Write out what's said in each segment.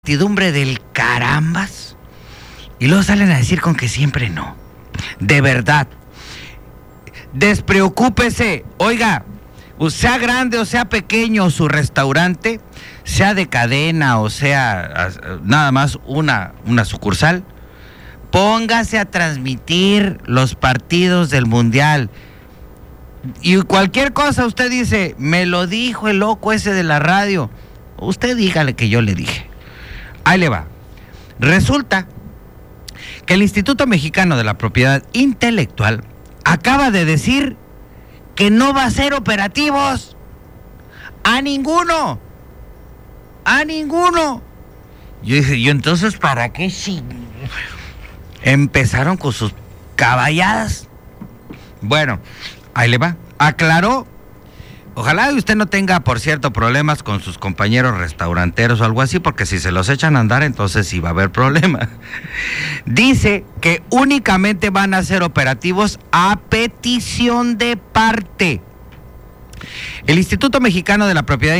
incertidumbre del carambas y luego salen a decir con que siempre no. De verdad, despreocúpese. Oiga, sea grande o sea pequeño su restaurante, sea de cadena o sea nada más una sucursal, póngase a transmitir los partidos del Mundial. Y cualquier cosa usted dice, me lo dijo el loco ese de la radio. Usted dígale que yo le dije. Ahí le va. Resulta que el Instituto Mexicano de la Propiedad Intelectual acaba de decir que no va a hacer operativos a ninguno. A ninguno. Yo dije, ¿y entonces para qué sí? Empezaron con sus caballadas. Bueno, ahí le va. Aclaró. Ojalá usted no tenga, por cierto, problemas con sus compañeros restauranteros o algo así, porque si se los echan a andar, entonces sí va a haber problemas. Dice que únicamente van a ser operativos a petición de parte. El Instituto Mexicano de la Propiedad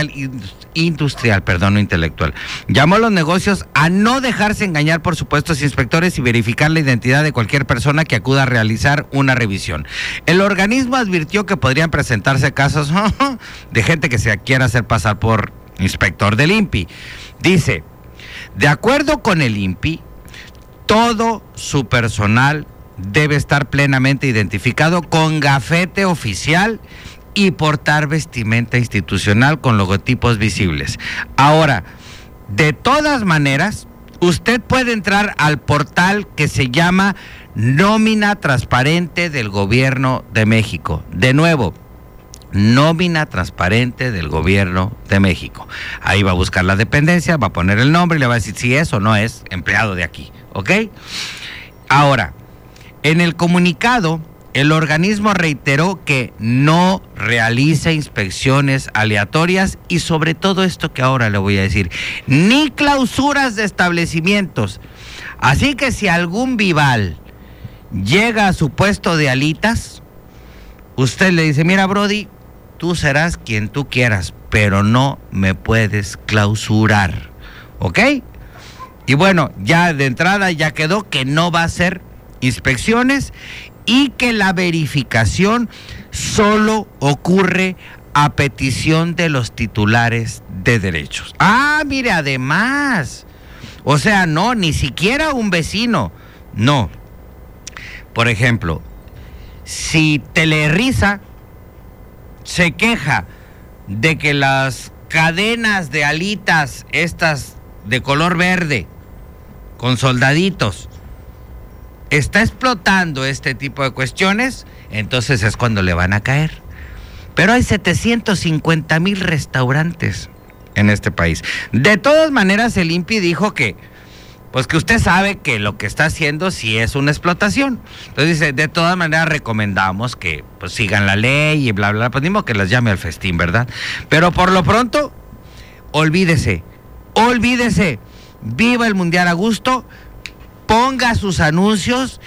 Intelectual, llamó a los negocios a no dejarse engañar por supuestos inspectores y verificar la identidad de cualquier persona que acuda a realizar una revisión. El organismo advirtió que podrían presentarse casos de gente que se quiera hacer pasar por inspector del INPI. Dice, de acuerdo con el INPI, todo su personal debe estar plenamente identificado con gafete oficial y portar vestimenta institucional con logotipos visibles. Ahora, de todas maneras, usted puede entrar al portal que se llama Nómina Transparente del Gobierno de México. De nuevo, Nómina Transparente del Gobierno de México. Ahí va a buscar la dependencia, va a poner el nombre y le va a decir si es o no es empleado de aquí, ¿ok? Ahora, en el comunicado, el organismo reiteró que no realiza inspecciones aleatorias y sobre todo esto que ahora le voy a decir, ni clausuras de establecimientos. Así que si algún vival llega a su puesto de alitas, usted le dice, mira Brody, tú serás quien tú quieras, pero no me puedes clausurar, ¿ok? Y bueno, ya de entrada ya quedó que no va a hacer inspecciones y que la verificación solo ocurre a petición de los titulares de derechos. Ah, mire, además, o sea, no, ni siquiera un vecino, no. Por ejemplo, si Telerisa se queja de que las cadenas de alitas, estas de color verde, con soldaditos, está explotando este tipo de cuestiones, entonces es cuando le van a caer. Pero hay 750,000 restaurantes en este país. De todas maneras, el INPI dijo que, pues que usted sabe que lo que está haciendo sí es una explotación. Entonces dice, de todas maneras recomendamos que pues sigan la ley y bla, bla, pues ni modo que las llame al festín, ¿verdad? Pero por lo pronto, olvídese, viva el Mundial a gusto. Ponga sus anuncios.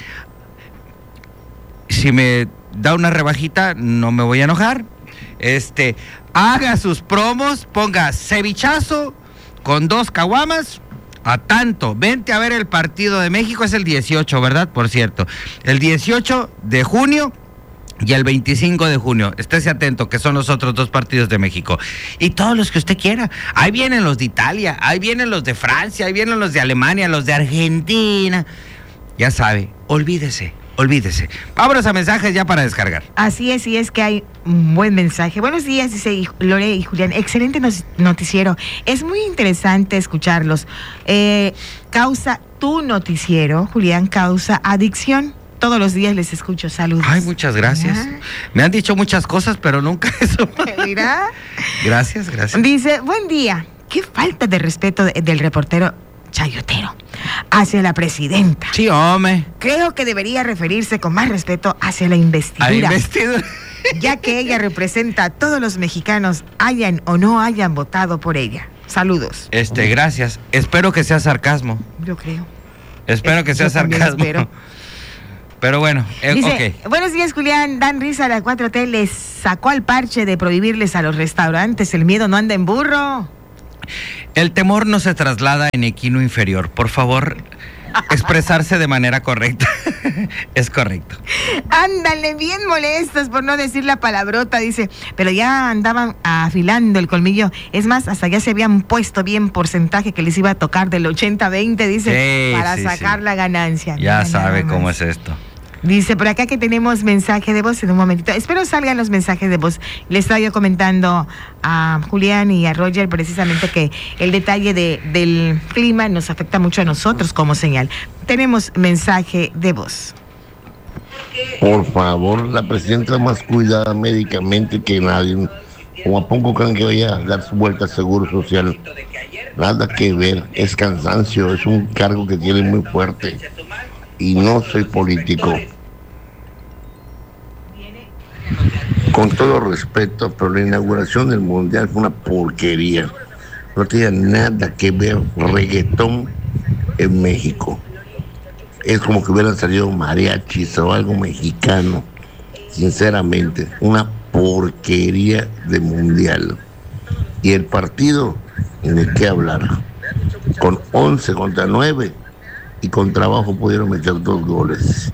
Si me da una rebajita, no me voy a enojar. Haga sus promos, ponga cevichazo con 2 caguamas a tanto. Vente a ver el partido de México, es el 18, ¿verdad? Por cierto, el 18 de junio y el 25 de junio. Estése atento, que son los otros 2 partidos de México. Y todos los que usted quiera. Ahí vienen los de Italia, ahí vienen los de Francia, ahí vienen los de Alemania, los de Argentina. Ya sabe, olvídese. Vámonos a mensajes ya para descargar. Así es, y es que hay un buen mensaje. Buenos días, dice Lore y Julián. Excelente noticiero. Es muy interesante escucharlos. Causa tu noticiero, Julián, causa adicción. Todos los días les escucho. Saludos. Ay, muchas gracias. Me han dicho muchas cosas, pero nunca eso. Mira. Gracias. Dice, buen día. Qué falta de respeto del reportero chayotero hacia la presidenta. Sí, hombre. Creo que debería referirse con más respeto hacia la investidura. Ya que ella representa a todos los mexicanos, hayan o no hayan votado por ella. Saludos. Gracias. Espero que sea sarcasmo. Yo creo. Espero que sea sarcasmo. Espero. Pero bueno, dice, ok. Buenos días, Julián. Dan risa a la 4T. Les sacó al parche de prohibirles a los restaurantes. El miedo no anda en burro. El temor no se traslada en equino inferior. Por favor, expresarse de manera correcta. Es correcto. Ándale, bien molestos por no decir la palabrota, dice. Pero ya andaban afilando el colmillo. Es más, hasta ya se habían puesto bien porcentaje que les iba a tocar del 80-20, dice, Sí, para sí, sacar sí. la ganancia. Ya Mira, sabe nada cómo más. es esto. Dice por acá que tenemos mensaje de voz en un momentito. Espero salgan los mensajes de voz. Le estaba yo comentando a Julián y a Roger precisamente que el detalle del clima nos afecta mucho a nosotros como señal. Tenemos mensaje de voz. Por favor, la presidenta más cuidada médicamente que nadie. ¿Cómo a poco creen que vaya a dar su vuelta al Seguro Social? Nada que ver, es cansancio, es un cargo que tiene muy fuerte. Y no soy político. Con todo respeto, pero la inauguración del Mundial fue una porquería. No tenía nada que ver reggaetón en México. Es como que hubieran salido mariachis o algo mexicano. Sinceramente, una porquería de Mundial. Y el partido, en el que hablar. Con 11 contra 9 y con trabajo pudieron meter 2 goles.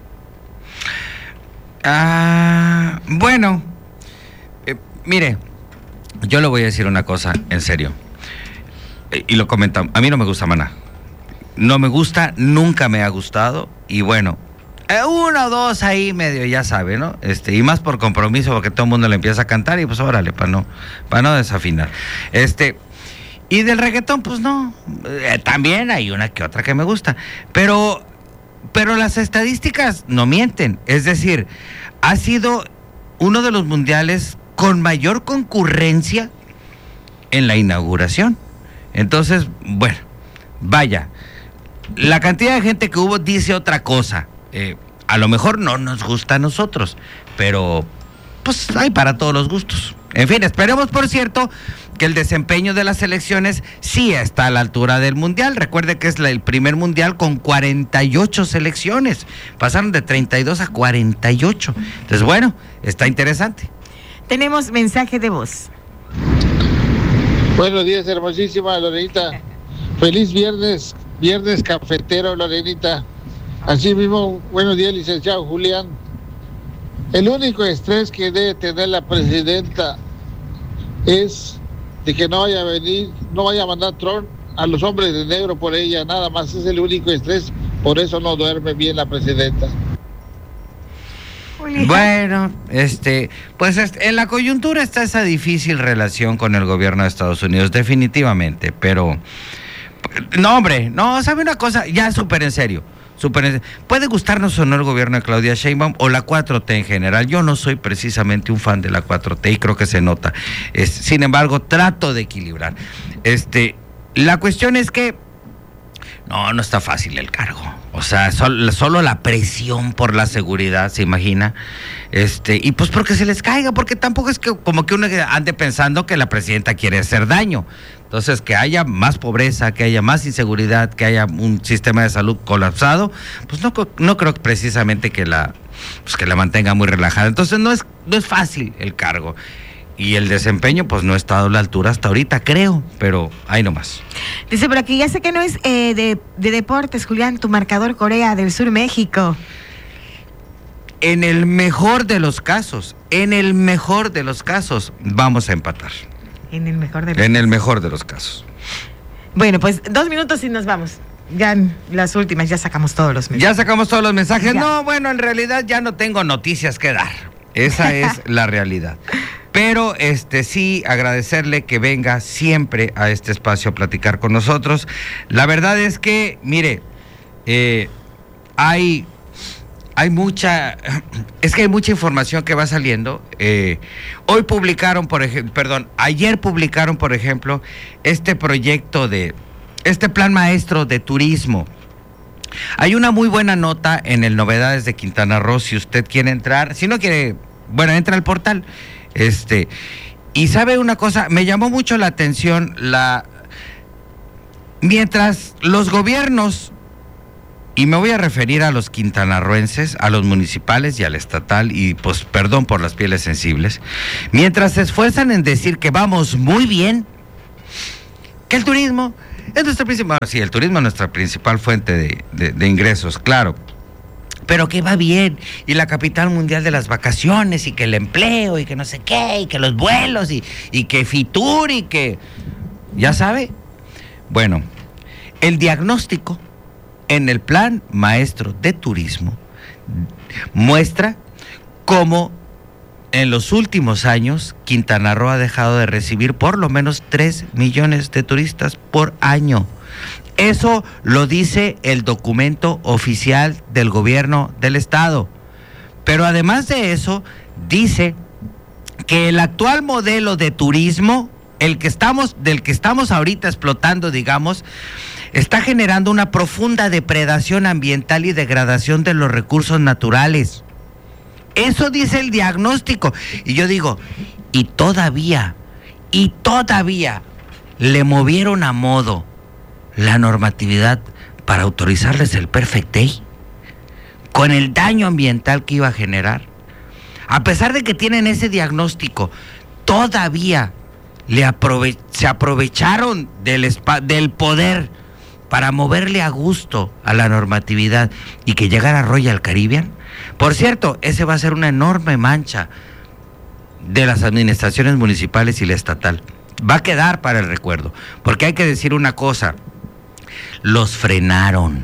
Bueno, mire, yo le voy a decir una cosa, en serio. Y lo comentamos, a mí no me gusta Maná. No me gusta, nunca me ha gustado. Y bueno, uno o dos ahí medio, ya sabe, ¿no? Y más por compromiso, porque todo el mundo le empieza a cantar y pues órale, para no desafinar. Y del reggaetón, pues no. También hay una que otra que me gusta. Pero las estadísticas no mienten. Es decir, ha sido uno de los mundiales con mayor concurrencia en la inauguración. Entonces, bueno, vaya. La cantidad de gente que hubo dice otra cosa. A lo mejor no nos gusta a nosotros, pero pues hay para todos los gustos. En fin, esperemos, por cierto, que el desempeño de las selecciones sí está a la altura del mundial. Recuerde que es el primer mundial con 48 selecciones. Pasaron de 32 a 48. Entonces, bueno, está interesante. Tenemos mensaje de voz. Buenos días, hermosísima Lorenita. Feliz viernes cafetero, Lorenita. Así mismo, buenos días, licenciado Julián. El único estrés que debe tener la presidenta es de que no vaya a mandar Trump a los hombres de negro por ella, nada más, es el único estrés, por eso no duerme bien la presidenta. Bueno, pues en la coyuntura está esa difícil relación con el gobierno de Estados Unidos, definitivamente, pero no, hombre, no, ¿sabe una cosa? Ya súper en serio. Puede gustarnos o no el gobierno de Claudia Sheinbaum o la 4T en general. Yo no soy precisamente un fan de la 4T y creo que se nota. Sin embargo, trato de equilibrar. La cuestión es que no está fácil el cargo. O sea, solo la presión por la seguridad, ¿se imagina? Y pues porque se les caiga, porque tampoco es que como que uno ande pensando que la presidenta quiere hacer daño. Entonces, que haya más pobreza, que haya más inseguridad, que haya un sistema de salud colapsado, pues no creo precisamente que la mantenga muy relajada. Entonces, no es fácil el cargo. Y el desempeño, pues no ha estado a la altura hasta ahorita, creo, pero ahí nomás. Dice por aquí, ya sé que no es de deportes, Julián, tu marcador Corea del Sur, México. En el mejor de los casos, vamos a empatar. En el mejor de los casos. Bueno, pues 2 minutos y nos vamos. Ya las últimas, ya sacamos todos los mensajes. ¿Ya sacamos todos los mensajes? Ya. No, bueno, en realidad ya no tengo noticias que dar. Esa es la realidad. Pero sí agradecerle que venga siempre a este espacio a platicar con nosotros. La verdad es que, mire, hay mucha información que va saliendo. Ayer publicaron, por ejemplo, este proyecto este plan maestro de turismo. Hay una muy buena nota en el Novedades de Quintana Roo, si usted quiere entrar. Si no quiere, bueno, entra al portal. Y sabe una cosa, me llamó mucho la atención mientras los gobiernos, y me voy a referir a los quintanarroenses, a los municipales y al estatal, y pues perdón por las pieles sensibles, mientras se esfuerzan en decir que vamos muy bien, que el turismo es nuestra principal, sí, el turismo es nuestra principal fuente de ingresos, claro, pero que va bien, y la capital mundial de las vacaciones, y que el empleo, y que no sé qué, y que los vuelos, y que Fitur, y que, ya sabe. Bueno, el diagnóstico en el Plan Maestro de Turismo muestra cómo en los últimos años Quintana Roo ha dejado de recibir por lo menos 3 millones de turistas por año. Eso lo dice el documento oficial del gobierno del estado. Pero además de eso, dice que el actual modelo de turismo, del que estamos ahorita explotando, digamos, está generando una profunda depredación ambiental y degradación de los recursos naturales. Eso dice el diagnóstico. Y yo digo, y todavía le movieron a modo la normatividad para autorizarles el Perfect Day, con el daño ambiental que iba a generar. A pesar de que tienen ese diagnóstico, todavía se aprovecharon del poder para moverle a gusto a la normatividad y que llegara Royal Caribbean. Por cierto, ese va a ser una enorme mancha de las administraciones municipales y la estatal. Va a quedar para el recuerdo, porque hay que decir una cosa: los frenaron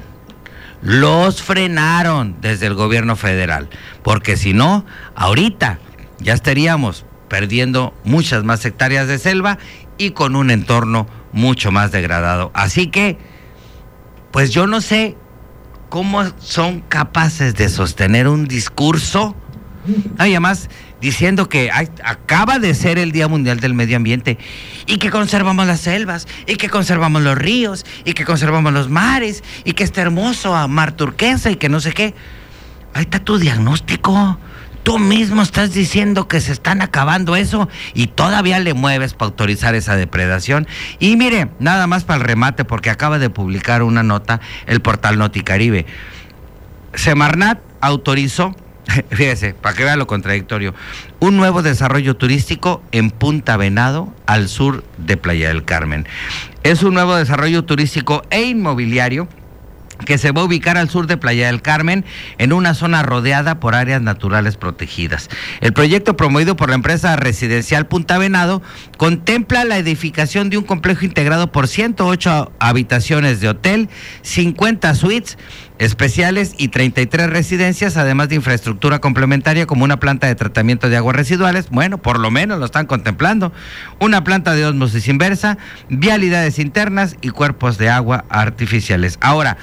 desde el gobierno federal, porque si no, ahorita ya estaríamos perdiendo muchas más hectáreas de selva y con un entorno mucho más degradado. Así que, pues yo no sé cómo son capaces de sostener un discurso, además diciendo que acaba de ser el Día Mundial del Medio Ambiente y que conservamos las selvas y que conservamos los ríos y que conservamos los mares y que está hermoso a mar turquesa y que no sé qué. Ahí está tu diagnóstico. Tú mismo estás diciendo que se están acabando eso y todavía le mueves para autorizar esa depredación. Y mire, nada más para el remate, porque acaba de publicar una nota el portal Noticaribe. Semarnat autorizó, fíjese, para que vea lo contradictorio, un nuevo desarrollo turístico en Punta Venado, al sur de Playa del Carmen. Es un nuevo desarrollo turístico e inmobiliario que se va a ubicar al sur de Playa del Carmen, en una zona rodeada por áreas naturales protegidas. El proyecto, promovido por la empresa residencial Punta Venado, contempla la edificación de un complejo integrado por 108 habitaciones de hotel, 50 suites especiales y 33 residencias, además de infraestructura complementaria como una planta de tratamiento de aguas residuales. Bueno, por lo menos lo están contemplando. Una planta de ósmosis inversa, vialidades internas y cuerpos de agua artificiales. Ahora,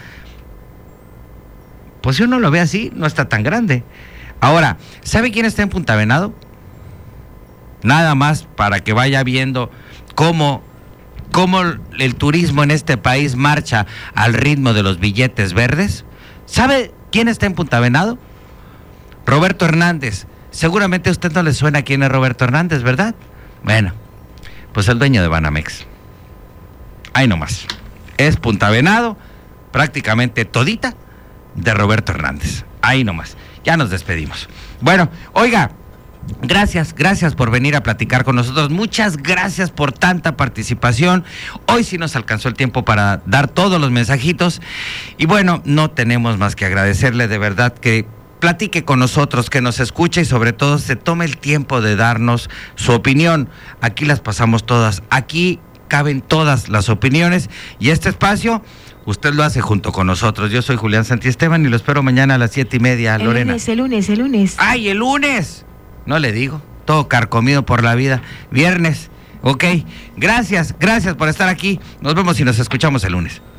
pues si uno lo ve así, no está tan grande. Ahora, ¿sabe quién está en Punta Venado? Nada más para que vaya viendo cómo el turismo en este país marcha al ritmo de los billetes verdes. ¿Sabe quién está en Punta Venado? Roberto Hernández. Seguramente a usted no le suena quién es Roberto Hernández, ¿verdad? Bueno, pues el dueño de Banamex. Ahí nomás. Es Punta Venado, prácticamente todita de Roberto Hernández. Ahí nomás. Ya nos despedimos. Bueno, oiga, gracias por venir a platicar con nosotros. Muchas gracias por tanta participación. Hoy sí nos alcanzó el tiempo para dar todos los mensajitos. Y bueno, no tenemos más que agradecerle de verdad que platique con nosotros, que nos escuche y sobre todo se tome el tiempo de darnos su opinión. Aquí las pasamos todas. Aquí caben todas las opiniones y este espacio usted lo hace junto con nosotros. Yo soy Julián Santiesteban y lo espero mañana a las 7:30, Lorena. El lunes. ¡Ay, el lunes! No le digo, todo carcomido por la vida. Viernes, ok. Gracias por estar aquí. Nos vemos y nos escuchamos el lunes.